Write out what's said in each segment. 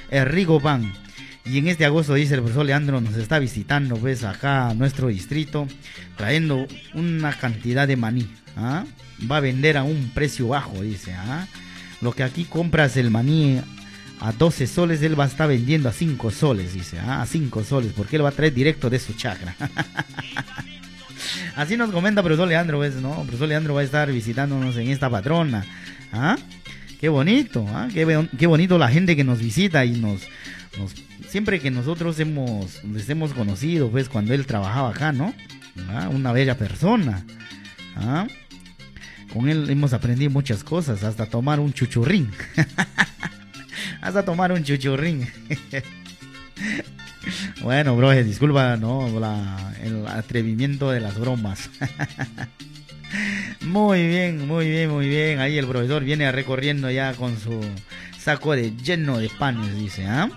Rigoban. Y en este agosto, dice el profesor Leandro, nos está visitando pues acá a nuestro distrito, trayendo una cantidad de maní. ¿Ah? Va a vender a un precio bajo, dice. ¿Ah? Lo que aquí compras el maní a 12 soles, él va a estar vendiendo a 5 soles, dice. ¿Ah? A 5 soles, porque él va a traer directo de su chacra. Así nos comenta profesor Leandro, ¿ves? ¿No? Profesor Leandro va a estar visitándonos en esta patrona. ¿Ah? Qué bonito, ¿ah? Qué bonito la gente que nos visita y nos siempre que nosotros les hemos conocido, pues cuando él trabajaba acá, ¿no? ¿Ah? Una bella persona. ¿Ah? Con él hemos aprendido muchas cosas, hasta tomar un chuchurrín. Hasta tomar un chuchurrín. Bueno, bro, disculpa, ¿no? El atrevimiento de las bromas. Muy bien, muy bien, muy bien. Ahí el profesor viene recorriendo ya con su saco lleno de panes, dice, ¿ah?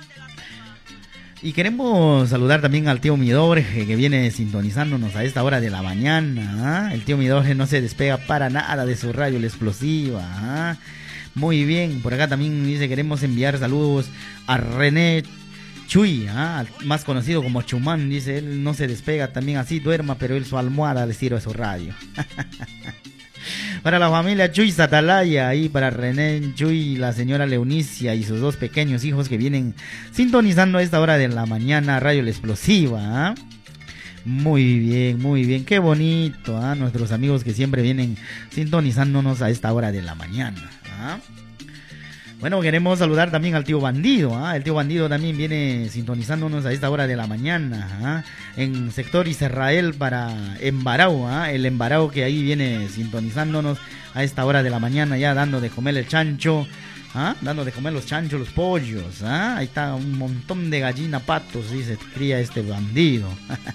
Y queremos saludar también al tío Midorje, que viene sintonizándonos a esta hora de la mañana, ¿ah? El tío Midorje no se despega para nada de su radio La Explosiva, ¿ah? Muy bien, por acá también dice, queremos enviar saludos a René Chuy, ¿ah? Más conocido como Chumán, dice, él no se despega, también así duerma, pero él su almohada le sirve a su radio. Para la familia Chuy Satalaya, ahí para René Chuy, la señora Leonicia y sus 2 pequeños hijos que vienen sintonizando a esta hora de la mañana Radio La Explosiva, ¿ah? Muy bien, qué bonito, ¿ah? Nuestros amigos que siempre vienen sintonizándonos a esta hora de la mañana, ¿ah? Bueno, queremos saludar también al tío Bandido, ¿ah? El tío Bandido también viene sintonizándonos a esta hora de la mañana, ¿ah? En sector Israel para Embarao, ¿ah? El Embarao que ahí viene sintonizándonos a esta hora de la mañana, ya dando de comer el chancho, ¿ah? Dando de comer los chanchos, los pollos, ¿ah? Ahí está un montón de gallina, patos, y se cría este Bandido.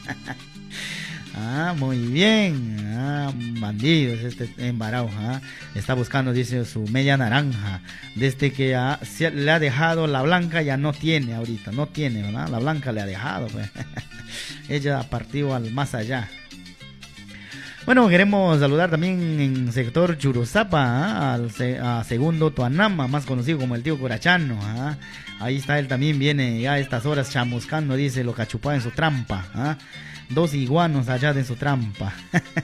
Ah, muy bien. Ah, bandido es este Embarao, ¿ah? Está buscando, dice, su media naranja. Desde que le ha dejado la blanca, ya no tiene ahorita. No tiene, ¿verdad? La blanca le ha dejado, pues. Ella ha partido al más allá. Bueno, queremos saludar también en sector Churuzapa, ¿ah? A Segundo Tuanama, más conocido como el tío Corachano, ¿ah? Ahí está, él también viene ya a estas horas chamuscando, dice, lo cachupá en su trampa, ¿ah? 2 iguanos allá de su trampa.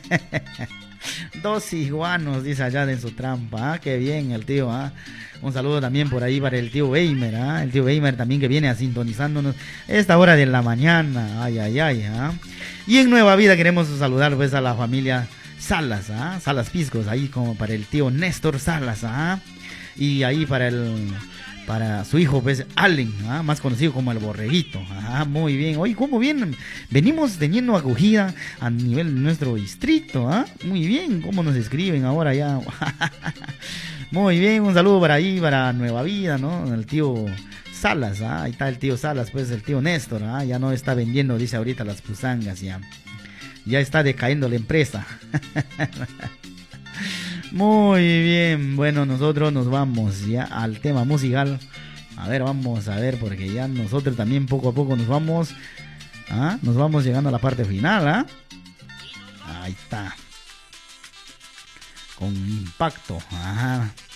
2 iguanos, dice, allá de su trampa. Qué bien el tío, ¿ah? Un saludo también por ahí para el tío Weimer, ¿ah? El tío Weimer también que viene a sintonizándonos esta hora de la mañana. Ay, ¿ah? Y en Nueva Vida queremos saludar pues a la familia Salas, ¿ah? Salas Piscos, ahí como para el tío Néstor Salas, ¿ah? Y ahí para su hijo, pues, Allen, ¿ah? Más conocido como el Borreguito. Ah, muy bien. Oye, ¿cómo bien? Venimos teniendo acogida a nivel de nuestro distrito, ¿ah? Muy bien, ¿cómo nos escriben ahora ya? Muy bien, un saludo para ahí, para Nueva Vida, ¿no? El tío Salas, ¿ah? Ahí está el tío Salas, pues, el tío Néstor, ¿ah? Ya no está vendiendo, dice ahorita, las pusangas, ya. Ya está decayendo la empresa. Muy bien, bueno, nosotros nos vamos ya al tema musical. A ver, vamos a ver, porque ya nosotros también poco a poco nos vamos, ¿ah? Nos vamos llegando a la parte final, ¿ah? Ahí está. Con impacto, ajá.